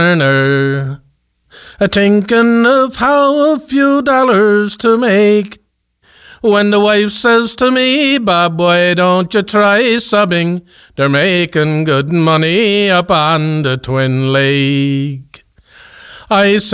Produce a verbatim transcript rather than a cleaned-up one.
earner, a thinking of how a few dollars to make. When the wife says to me, Bob, why don't you try subbing? They're making good money up on the Twin Lake. I